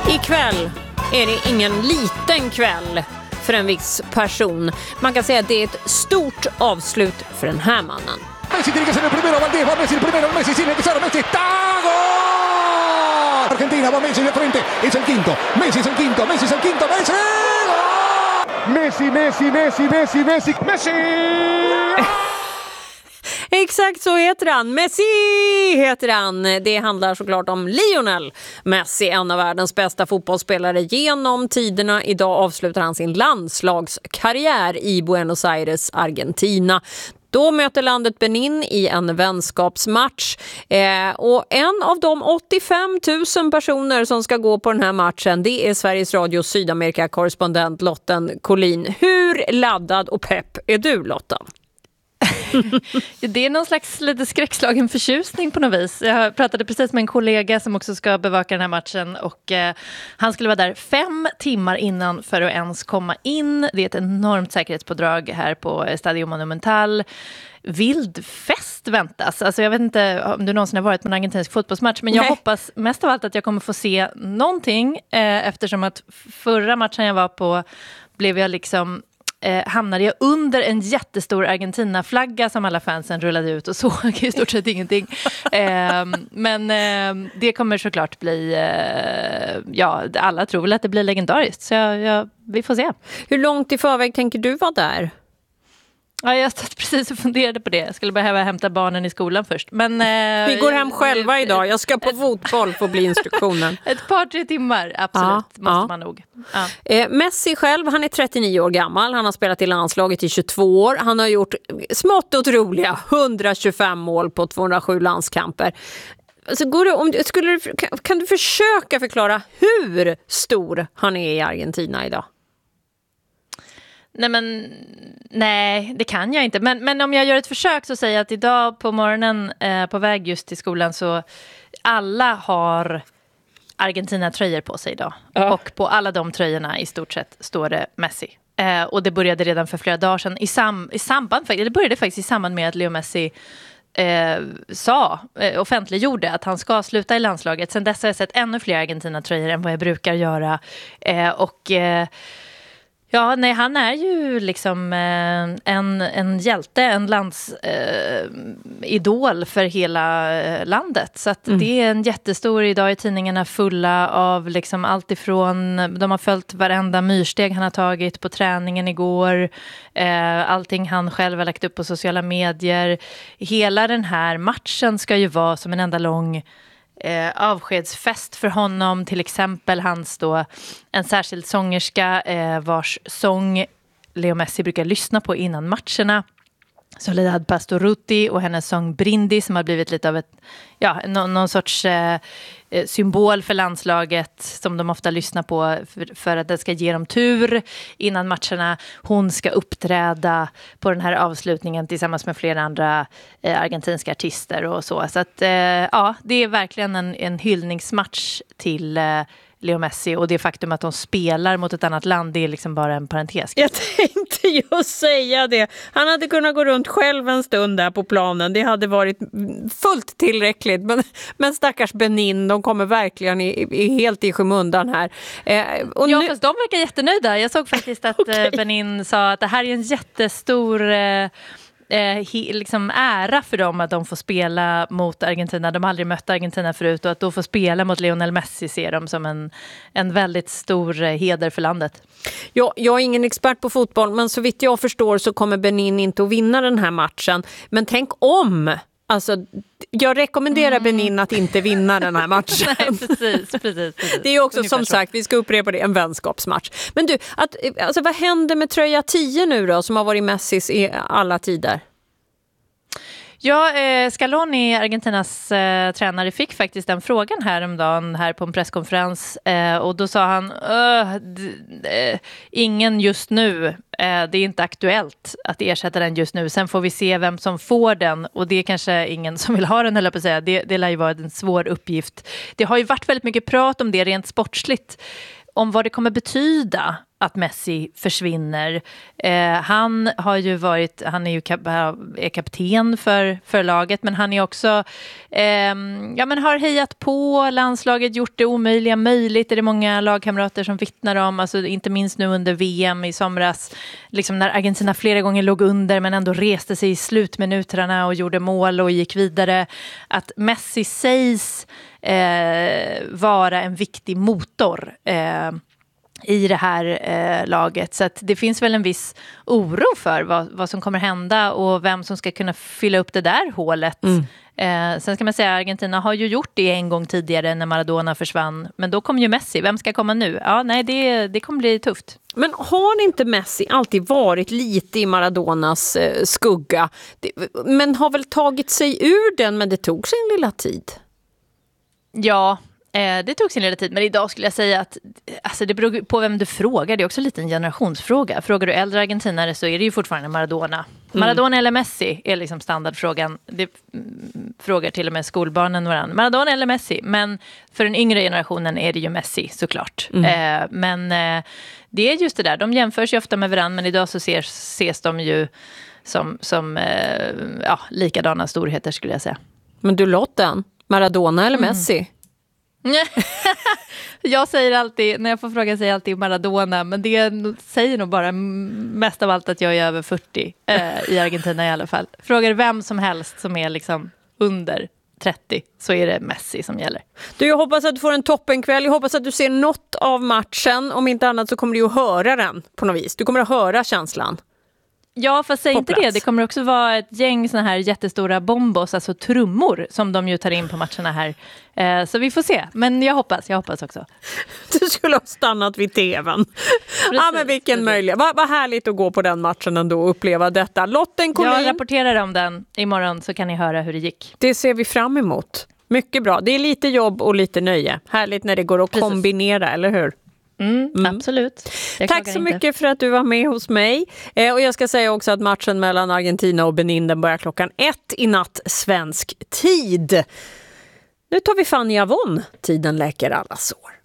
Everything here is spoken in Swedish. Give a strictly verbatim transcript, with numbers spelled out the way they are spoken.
Ikväll är det ingen liten kväll för en viss person. Man kan säga att det är ett stort avslut för den här mannen. Messi tiene que ser el primero, Valdés, va Messi el primero, Messi tiene que ser Messi, ¡está gol! Argentina va Messi de frente, es el quinto, Messi es el quinto, Messi es el quinto, Messi! ¡Gol! Messi, Messi, Messi, Messi, Messi, Messi! Exakt så heter han. Messi heter han. Det handlar såklart om Lionel Messi, en av världens bästa fotbollsspelare genom tiderna. Idag avslutar han sin landslagskarriär i Buenos Aires, Argentina. Då möter landet Benin i en vänskapsmatch. Eh, och en av de åttiofem tusen personer som ska gå på den här matchen, det är Sveriges Radios Sydamerika-korrespondent Lotten Collin. Hur laddad och pepp är du, Lotta? Det är någon slags lite skräckslagen förtjusning på något vis. Jag pratade precis med en kollega som också ska bevaka den här matchen och eh, han skulle vara där fem timmar innan för att ens komma in. Det är ett enormt säkerhetspådrag här på Estadio Monumental. Vild fest väntas. Alltså jag vet inte om du någonsin har varit på en argentinsk fotbollsmatch, men jag Nej. hoppas mest av allt att jag kommer få se någonting eh, eftersom att förra matchen jag var på blev jag liksom Eh, hamnade jag under en jättestor Argentina-flagga som alla fansen rullade ut och såg i stort sett ingenting. Eh, men eh, det kommer såklart bli, eh, ja, alla tror väl att det blir legendariskt, så jag, jag, vi får se. Hur långt i förväg tänker du vara där? Ja, jag satt precis och funderade på det. Jag skulle behöva hämta barnen i skolan först. Men, eh, vi går hem själva idag. Jag ska på fotboll få bli instruktionen. Ett par, tre timmar, absolut. Ja, måste ja. man nog. Ja. Eh, Messi själv, han är trettionio år gammal. Han har spelat i landslaget i tjugotvå år. Han har gjort smått otroliga hundratjugofem mål på tvåhundrasju landskamper. Alltså, går det, om, skulle du, kan, kan du försöka förklara hur stor han är i Argentina idag? Nej, men nej, det kan jag inte. Men, men om jag gör ett försök så säger jag att idag på morgonen eh, på väg just till skolan så alla har Argentina-tröjor på sig idag. Ja. Och på alla de tröjorna i stort sett står det Messi. Eh, och det började redan för flera dagar sedan. I, sam, i samband, det började faktiskt i samband med att Leo Messi eh, sa, eh, offentliggjorde att han ska sluta i landslaget. Sen dess har jag sett ännu fler Argentina-tröjor än vad jag brukar göra. Eh, och... Eh, Ja, nej, han är ju liksom eh, en, en hjälte, en landsidol eh, för hela eh, landet. Så att mm. det är en jättestor, idag i tidningarna fulla av liksom allt ifrån, de har följt varenda myrsteg han har tagit på träningen igår. Eh, allting han själv har lagt upp på sociala medier. Hela den här matchen ska ju vara som en enda lång Eh, avskedsfest för honom, till exempel hans då en särskild sångerska eh, vars sång Leo Messi brukar lyssna på innan matcherna, Soledad Pastorutti, och hennes sång Brindis som har blivit lite av ett, ja, någon, någon sorts eh, symbol för landslaget som de ofta lyssnar på för, för att det ska ge dem tur innan matcherna. Hon ska uppträda på den här avslutningen tillsammans med flera andra eh, argentinska artister och så. Så att eh, ja, det är verkligen en, en hyllningsmatch till eh, Leo Messi, och det faktum att de spelar mot ett annat land, det är liksom bara en parentes. Jag tänkte just säga det. Han hade kunnat gå runt själv en stund där på planen. Det hade varit fullt tillräckligt. Men, men stackars Benin, de kommer verkligen i, i, helt i skymundan här. Eh, och ja, nu... fast de verkar jättenöjda. Jag såg faktiskt att okay. Benin sa att det här är en jättestor... Eh, Eh, he, liksom ära för dem att de får spela mot Argentina. De har aldrig mött Argentina förut, och att då få spela mot Lionel Messi ser de som en, en väldigt stor eh, heder för landet. Ja, jag är ingen expert på fotboll, men så vitt jag förstår så kommer Benin inte att vinna den här matchen. Men tänk om... Alltså, jag rekommenderar mm. Benin att inte vinna den här matchen. Nej, precis, precis, precis. Det är också ungefär som så. Sagt, vi ska upprepa det, en vänskapsmatch. Men du, att, alltså, vad händer med tröja tio nu då, som har varit Messis i alla tider? Ja, eh, Scaloni, Argentinas eh, tränare, fick faktiskt den frågan häromdagen här på en presskonferens. Eh, och då sa han, d- d- ingen just nu, eh, det är inte aktuellt att ersätta den just nu. Sen får vi se vem som får den, och det är kanske ingen som vill ha den, eller på att säga. Det, det lär ju vara en svår uppgift. Det har ju varit väldigt mycket prat om det rent sportsligt, om vad det kommer betyda att Messi försvinner. Eh, han har ju varit, han är ju kap, är kapten för, för laget, men han är också eh, ja, men har hejat på landslaget, gjort det omöjliga möjligt. Det är det många lagkamrater som vittnar om, alltså inte minst nu under V M i somras, liksom när Argentina flera gånger låg under men ändå reste sig i slutminuterna och gjorde mål och gick vidare. Att Messi sägs eh, vara en viktig motor eh, i det här eh, laget. Så att det finns väl en viss oro för vad, vad som kommer hända och vem som ska kunna fylla upp det där hålet. Mm. Eh, sen ska man säga att Argentina har ju gjort det en gång tidigare när Maradona försvann. Men då kom ju Messi. Vem ska komma nu? Ja, nej, det, det kommer bli tufft. Men har inte Messi alltid varit lite i Maradonas eh, skugga? Det, men har väl tagit sig ur den, men det tog sin lilla tid. Ja, Eh, det tog sin lilla tid, men idag skulle jag säga att alltså det beror på vem du frågar. Det är också lite en generationsfråga. Frågar du äldre argentinare så är det ju fortfarande Maradona. Mm. Maradona eller Messi är liksom standardfrågan. Det mm, frågar till och med skolbarnen varandra. Maradona eller Messi? Men för den yngre generationen är det ju Messi såklart. Mm. Eh, men eh, det är just det där. De jämförs ju ofta med varandra, men idag så ses, ses de ju som, som eh, ja, likadana storheter skulle jag säga. Men du Lotten, Maradona eller mm. Messi? Jag säger alltid, när jag får fråga säger jag alltid Maradona, men det säger nog bara mest av allt att jag är över fyrtio eh, i Argentina i alla fall. Frågar vem som helst som är liksom under trettio så är det Messi som gäller. Du, jag hoppas att du får en toppenkväll. Jag hoppas att du ser något av matchen. Om inte annat så kommer du att höra den på något vis. Du kommer att höra känslan. Ja, fast säg inte det. Det kommer också vara ett gäng såna här jättestora bombos, alltså trummor, som de ju tar in på matcherna här. Eh, så vi får se. Men jag hoppas, jag hoppas också. Du skulle ha stannat vid tvn. Ja, men vilken möjlighet. Vad, vad härligt att gå på den matchen ändå och uppleva detta. Lotten Collin. Jag rapporterar om den imorgon så kan ni höra hur det gick. Det ser vi fram emot. Mycket bra. Det är lite jobb och lite nöje. Härligt när det går att Precis. kombinera, eller hur? Mm, mm. Absolut. Jag Tack så inte. mycket för att du var med hos mig. Eh, och jag ska säga också att matchen mellan Argentina och Benin den börjar klockan ett i natt svensk tid. Nu tar vi Fanny Avon. Tiden läker alla sår.